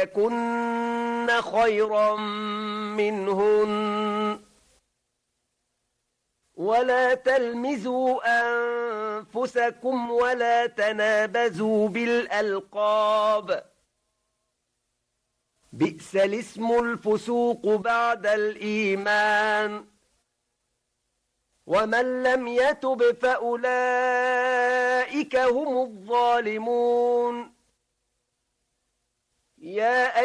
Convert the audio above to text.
يكن خيرا منهن ولا تلمزوا أنفسكم ولا تنابزوا بالألقاب بئس الاسم الفسوق بعد الإيمان ومن لم يتب فأولئك هم الظالمون. يا